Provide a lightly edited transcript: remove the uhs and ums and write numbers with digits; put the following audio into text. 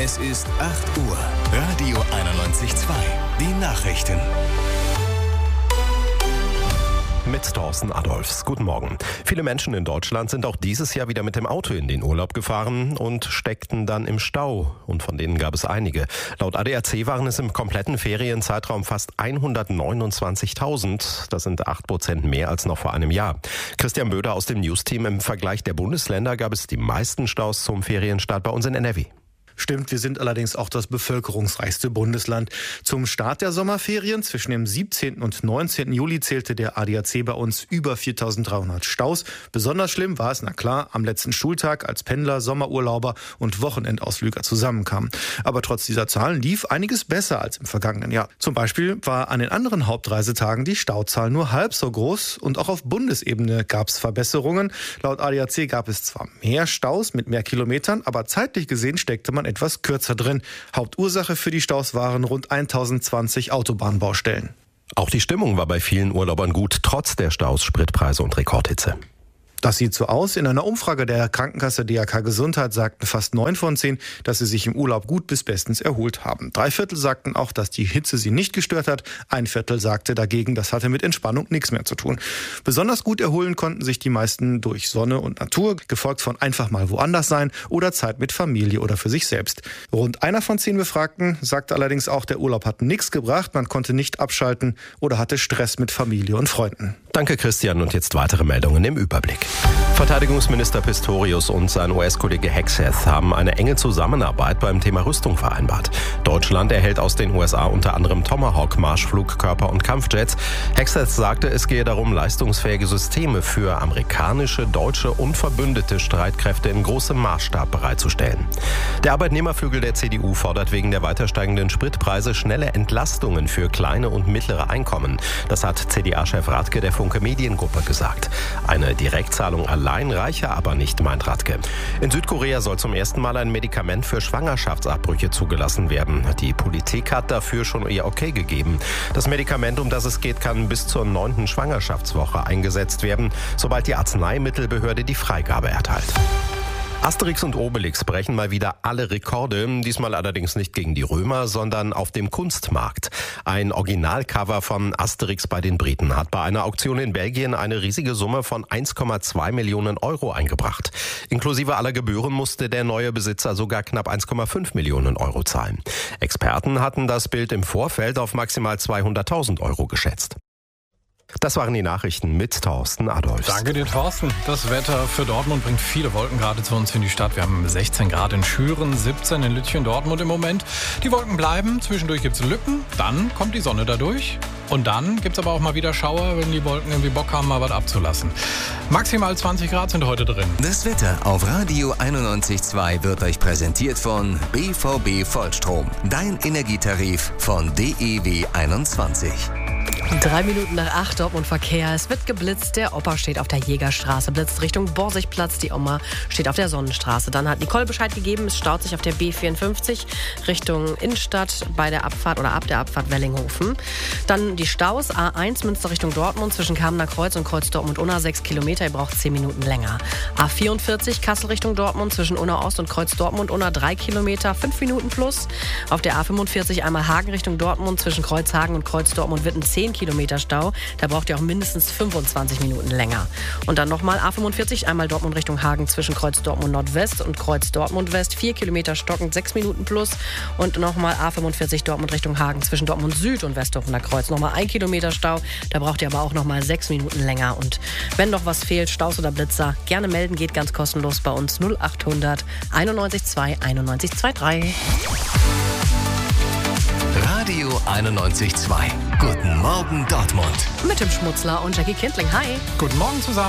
Es ist 8 Uhr. Radio 91.2. Die Nachrichten. Mit Thorsten Adolfs. Guten Morgen. Viele Menschen in Deutschland sind auch dieses Jahr wieder mit dem Auto in den Urlaub gefahren und steckten dann im Stau. Und von denen gab es einige. Laut ADAC waren es im kompletten Ferienzeitraum fast 129.000. Das sind 8% mehr als noch vor einem Jahr. Christian Böder aus dem News-Team. Im Vergleich der Bundesländer gab es die meisten Staus zum Ferienstart bei uns in NRW. Stimmt, wir sind allerdings auch das bevölkerungsreichste Bundesland. Zum Start der Sommerferien zwischen dem 17. und 19. Juli zählte der ADAC bei uns über 4.300 Staus. Besonders schlimm war es, na klar, am letzten Schultag, als Pendler, Sommerurlauber und Wochenendausflüger zusammenkamen. Aber trotz dieser Zahlen lief einiges besser als im vergangenen Jahr. Zum Beispiel war an den anderen Hauptreisetagen die Stauzahl nur halb so groß und auch auf Bundesebene gab es Verbesserungen. Laut ADAC gab es zwar mehr Staus mit mehr Kilometern, aber zeitlich gesehen steckte man etwas kürzer drin. Hauptursache für die Staus waren rund 1020 Autobahnbaustellen. Auch die Stimmung war bei vielen Urlaubern gut, trotz der Staus, Spritpreise und Rekordhitze. Das sieht so aus. In einer Umfrage der Krankenkasse DRK Gesundheit sagten fast 9 von 10, dass sie sich im Urlaub gut bis bestens erholt haben. 3/4 sagten auch, dass die Hitze sie nicht gestört hat. 1/4 sagte dagegen, das hatte mit Entspannung nichts mehr zu tun. Besonders gut erholen konnten sich die meisten durch Sonne und Natur, gefolgt von einfach mal woanders sein oder Zeit mit Familie oder für sich selbst. Rund 1 von 10 Befragten sagte allerdings auch, der Urlaub hat nichts gebracht, man konnte nicht abschalten oder hatte Stress mit Familie und Freunden. Danke Christian und jetzt weitere Meldungen im Überblick. Verteidigungsminister Pistorius und sein US-Kollege Hegseth haben eine enge Zusammenarbeit beim Thema Rüstung vereinbart. Deutschland erhält aus den USA unter anderem Tomahawk-Marschflugkörper und Kampfjets. Hegseth sagte, es gehe darum, leistungsfähige Systeme für amerikanische, deutsche und verbündete Streitkräfte in großem Maßstab bereitzustellen. Der Arbeitnehmerflügel der CDU fordert wegen der weiter steigenden Spritpreise schnelle Entlastungen für kleine und mittlere Einkommen. Das hat CDA-Chef Radke der Funke Mediengruppe gesagt. Eine Direktzahlung allein reiche aber nicht, meint Radke. In Südkorea soll zum ersten Mal ein Medikament für Schwangerschaftsabbrüche zugelassen werden. Die Politik hat dafür schon ihr Okay gegeben. Das Medikament, um das es geht, kann bis zur 9. Schwangerschaftswoche eingesetzt werden, sobald die Arzneimittelbehörde die Freigabe erteilt. Asterix und Obelix brechen mal wieder alle Rekorde, diesmal allerdings nicht gegen die Römer, sondern auf dem Kunstmarkt. Ein Originalcover von Asterix bei den Briten hat bei einer Auktion in Belgien eine riesige Summe von 1,2 Millionen Euro eingebracht. Inklusive aller Gebühren musste der neue Besitzer sogar knapp 1,5 Millionen Euro zahlen. Experten hatten das Bild im Vorfeld auf maximal 200.000 Euro geschätzt. Das waren die Nachrichten mit Thorsten Adolfs. Danke dir, Thorsten. Das Wetter für Dortmund bringt viele Wolken gerade zu uns in die Stadt. Wir haben 16 Grad in Schüren, 17 in Lütchen, Dortmund im Moment. Die Wolken bleiben, zwischendurch gibt es Lücken, dann kommt die Sonne dadurch. Und dann gibt es aber auch mal wieder Schauer, wenn die Wolken irgendwie Bock haben, mal was abzulassen. Maximal 20 Grad sind heute drin. Das Wetter auf Radio 91.2 wird euch präsentiert von BVB Vollstrom. Dein Energietarif von DEW 21. 3 Minuten nach 8, Dortmund Verkehr. Es wird geblitzt. Der Opa steht auf der Jägerstraße, blitzt Richtung Borsigplatz. Die Oma steht auf der Sonnenstraße. Dann hat Nicole Bescheid gegeben, es staut sich auf der B54 Richtung Innenstadt bei der Abfahrt oder ab der Abfahrt Wellinghofen. Dann die Staus, A1 Münster Richtung Dortmund zwischen Kamener Kreuz und Kreuz Dortmund-Unna 6 Kilometer. Ihr braucht 10 Minuten länger. A44 Kassel Richtung Dortmund zwischen Unna Ost und Kreuz Dortmund-Unna 3 Kilometer, 5 Minuten plus. Auf der A45 einmal Hagen Richtung Dortmund zwischen Kreuzhagen und Kreuz Dortmund-Witten 10 Kilometer Stau. Da braucht ihr auch mindestens 25 Minuten länger. Und dann nochmal A45, einmal Dortmund Richtung Hagen zwischen Kreuz Dortmund Nordwest und Kreuz Dortmund West. 4 Kilometer stockend, 6 Minuten plus. Und nochmal A45 Dortmund Richtung Hagen zwischen Dortmund Süd und Westdorfener Kreuz. Nochmal 1 Kilometer Stau. Da braucht ihr aber auch nochmal 6 Minuten länger. Und wenn noch was fehlt, Staus oder Blitzer, gerne melden, geht ganz kostenlos bei uns 0800 91 2 91 23. Radio 91.2. Guten Morgen Dortmund. Mit dem Schmutzler und Jackie Kindling. Hi. Guten Morgen zusammen.